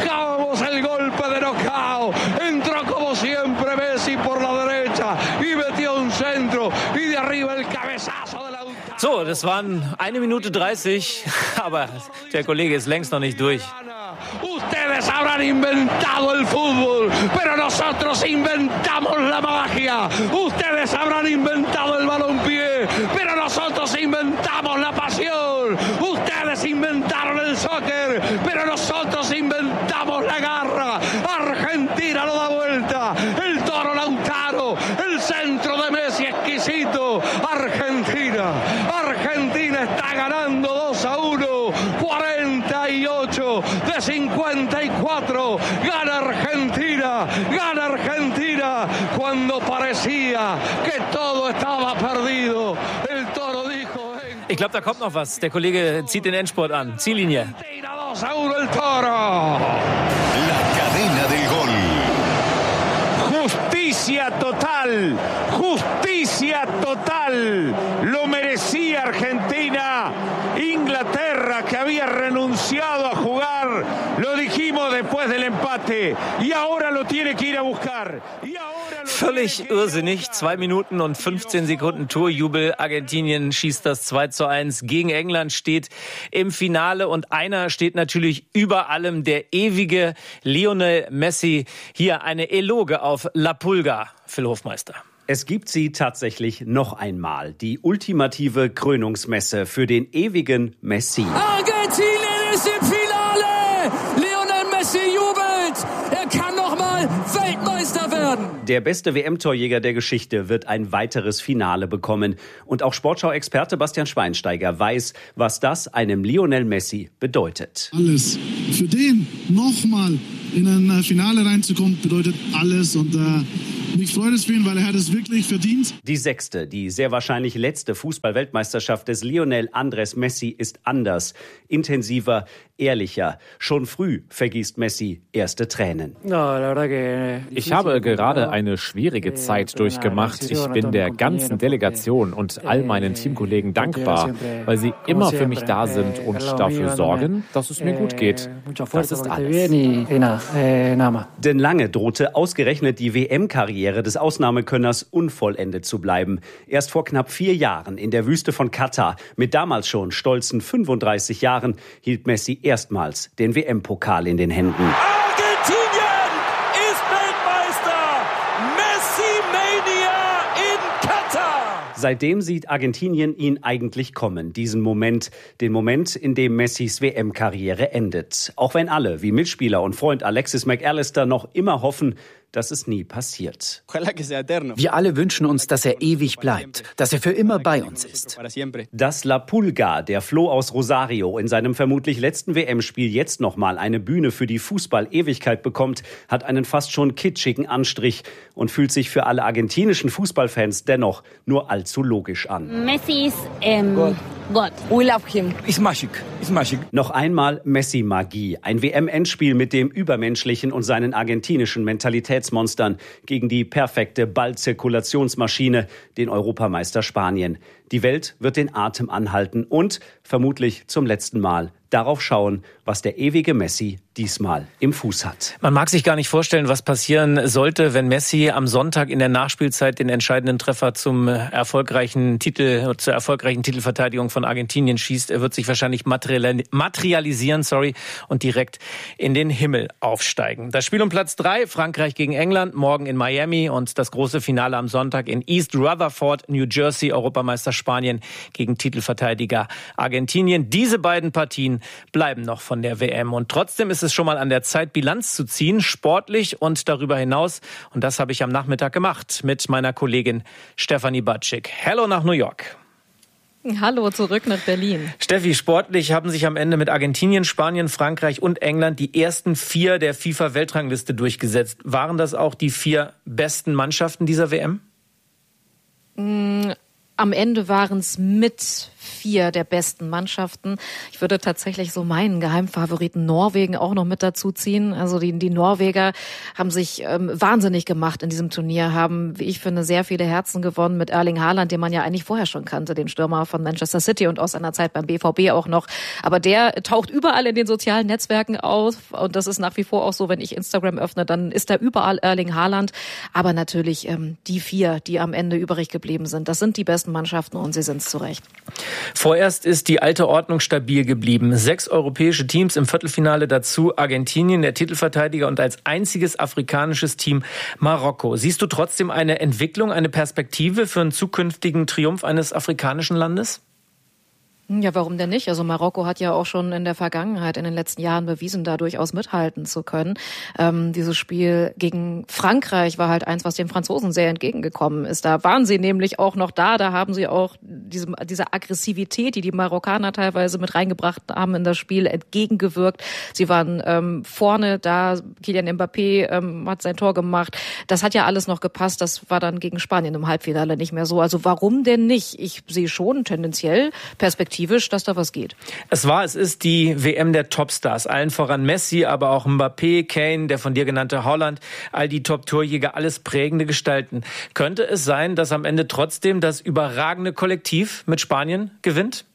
entró como siempre Messi por la derecha y metió un centro y de arriba el cabezazo de la... So, das waren 1 Minute 30, aber der Kollege ist längst noch nicht durch. Ustedes habrán inventado el fútbol, pero nosotros inventamos la magia. Ustedes habrán inventado el balompié, pero nosotros inventamos la pasión. Ustedes inventaron el soccer, pero nosotros inventamos la garra. Argentina lo da vuelta. El Toro Lautaro, el centro de Messi exquisito. Argentina está ganando 2-1. 48 de 54. Gana Argentina. Cuando parecía que todo estaba perdido. El Toro dijo... Ich glaube, da kommt noch was. Der Kollege zieht den Endspurt an. Ziellinie. 2-1 el Toro. La cadena del gol. Justicia total. Lo merecía Argentina. Inglaterra, que había renunciado a jugar, lo dijimos después del empate. Y ahora lo tiene que ir a buscar. Völlig irrsinnig. 2 Minuten und 15 Sekunden Torjubel. Argentinien schießt das 2:1 gegen England, steht im Finale. Und einer steht natürlich über allem, der ewige Lionel Messi. Hier eine Eloge auf La Pulga, Phil Hofmeister. Es gibt sie tatsächlich noch einmal. Die ultimative Krönungsmesse für den ewigen Messi. Argentinien ist im Finale! Lionel Messi jubelt! Er kann noch mal Weltmeister werden! Der beste WM-Torjäger der Geschichte wird ein weiteres Finale bekommen. Und auch Sportschau-Experte Bastian Schweinsteiger weiß, was das einem Lionel Messi bedeutet. Alles. Für den nochmal in ein Finale reinzukommen, bedeutet alles. Und mich freut es für ihn, weil er hat es wirklich verdient. Die 6., die sehr wahrscheinlich letzte Fußball-Weltmeisterschaft des Lionel Andrés Messi ist anders, intensiver, ehrlicher. Schon früh vergießt Messi erste Tränen. Ich habe gerade eine schwierige Zeit durchgemacht. Ich bin der ganzen Delegation und all meinen Teamkollegen dankbar, weil sie immer für mich da sind und dafür sorgen, dass es mir gut geht. Das ist alles. Denn lange drohte ausgerechnet die WM-Karriere des Ausnahmekönners unvollendet zu bleiben. Erst vor knapp 4 Jahren in der Wüste von Katar, mit damals schon stolzen 35 Jahren, hielt Messi erstmals den WM-Pokal in den Händen. Argentinien ist Weltmeister! Messi-Mania in Katar! Seitdem sieht Argentinien ihn eigentlich kommen, diesen Moment, den Moment, in dem Messis WM-Karriere endet. Auch wenn alle, wie Mitspieler und Freund Alexis McAllister, noch immer hoffen, dass es nie passiert. Wir alle wünschen uns, dass er ewig bleibt, dass er für immer bei uns ist. Dass La Pulga, der Floh aus Rosario, in seinem vermutlich letzten WM-Spiel jetzt nochmal eine Bühne für die Fußball-Ewigkeit bekommt, hat einen fast schon kitschigen Anstrich und fühlt sich für alle argentinischen Fußballfans dennoch nur allzu logisch an. Messi ist God. We love him. It's magic. Noch einmal Messi-Magie. Ein WM-Endspiel mit dem Übermenschlichen und seinen argentinischen Mentalitätsmonstern gegen die perfekte Ballzirkulationsmaschine, den Europameister Spanien. Die Welt wird den Atem anhalten und vermutlich zum letzten Mal darauf schauen, was der ewige Messi diesmal im Fuß hat. Man mag sich gar nicht vorstellen, was passieren sollte, wenn Messi am Sonntag in der Nachspielzeit den entscheidenden Treffer zur erfolgreichen Titelverteidigung von Argentinien schießt. Er wird sich wahrscheinlich materialisieren, und direkt in den Himmel aufsteigen. Das Spiel um Platz 3, Frankreich gegen England, morgen in Miami und das große Finale am Sonntag in East Rutherford, New Jersey, Europameister Spanien gegen Titelverteidiger Argentinien. Diese beiden Partien bleiben noch von der WM und trotzdem ist es schon mal an der Zeit, Bilanz zu ziehen, sportlich und darüber hinaus. Und das habe ich am Nachmittag gemacht mit meiner Kollegin Stefanie Batschik. Hello nach New York. Hallo, zurück nach Berlin. Steffi, sportlich haben sich am Ende mit Argentinien, Spanien, Frankreich und England die ersten 4 der FIFA-Weltrangliste durchgesetzt. Waren das auch die 4 besten Mannschaften dieser WM? Am Ende waren es mit 4 der besten Mannschaften. Ich würde tatsächlich so meinen Geheimfavoriten Norwegen auch noch mit dazu ziehen. Also die Norweger haben sich wahnsinnig gemacht in diesem Turnier, haben, wie ich finde, sehr viele Herzen gewonnen mit Erling Haaland, den man ja eigentlich vorher schon kannte, den Stürmer von Manchester City und aus seiner Zeit beim BVB auch noch. Aber der taucht überall in den sozialen Netzwerken auf und das ist nach wie vor auch so, wenn ich Instagram öffne, dann ist da überall Erling Haaland. Aber natürlich die 4, die am Ende übrig geblieben sind, das sind die besten Mannschaften und sie sind es zu Recht. Vorerst ist die alte Ordnung stabil geblieben. 6 europäische Teams im Viertelfinale, dazu Argentinien, der Titelverteidiger, und als einziges afrikanisches Team Marokko. Siehst du trotzdem eine Entwicklung, eine Perspektive für einen zukünftigen Triumph eines afrikanischen Landes? Ja, warum denn nicht? Also Marokko hat ja auch schon in der Vergangenheit, in den letzten Jahren bewiesen, da durchaus mithalten zu können. Dieses Spiel gegen Frankreich war halt eins, was den Franzosen sehr entgegengekommen ist. Da waren sie nämlich auch noch da. Da haben sie auch diese Aggressivität, die die Marokkaner teilweise mit reingebracht haben in das Spiel, entgegengewirkt. Sie waren vorne da. Kylian Mbappé hat sein Tor gemacht. Das hat ja alles noch gepasst. Das war dann gegen Spanien im Halbfinale nicht mehr so. Also warum denn nicht? Ich sehe schon tendenziell perspektivisch, dass da was geht. Es ist die WM der Topstars. Allen voran Messi, aber auch Mbappé, Kane, der von dir genannte Haaland, all die Top-Torjäger, alles prägende Gestalten. Könnte es sein, dass am Ende trotzdem das überragende Kollektiv mit Spanien gewinnt?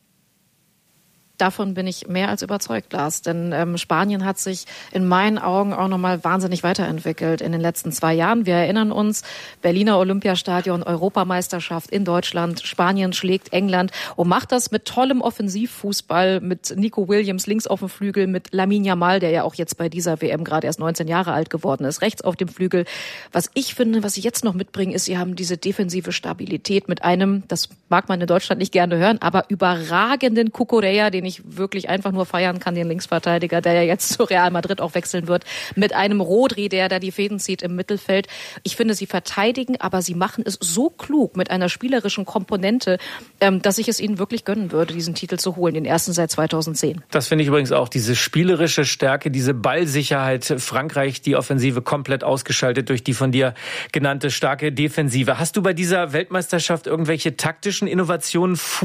Davon bin ich mehr als überzeugt, Lars. Denn Spanien hat sich in meinen Augen auch nochmal wahnsinnig weiterentwickelt in den letzten 2 Jahren. Wir erinnern uns, Berliner Olympiastadion, Europameisterschaft in Deutschland. Spanien schlägt England und macht das mit tollem Offensivfußball, mit Nico Williams links auf dem Flügel, mit Lamine Yamal, der ja auch jetzt bei dieser WM gerade erst 19 Jahre alt geworden ist, rechts auf dem Flügel. Was ich finde, was sie jetzt noch mitbringen, ist, sie haben diese defensive Stabilität mit einem, das mag man in Deutschland nicht gerne hören, aber überragenden Cucurella, den ich wirklich einfach nur feiern kann, den Linksverteidiger, der ja jetzt zu Real Madrid auch wechseln wird, mit einem Rodri, der da die Fäden zieht im Mittelfeld. Ich finde, sie verteidigen, aber sie machen es so klug mit einer spielerischen Komponente, dass ich es ihnen wirklich gönnen würde, diesen Titel zu holen, den ersten seit 2010. Das finde ich übrigens auch, diese spielerische Stärke, diese Ballsicherheit. Frankreich, die Offensive komplett ausgeschaltet durch die von dir genannte starke Defensive. Hast du bei dieser Weltmeisterschaft irgendwelche taktischen Innovationen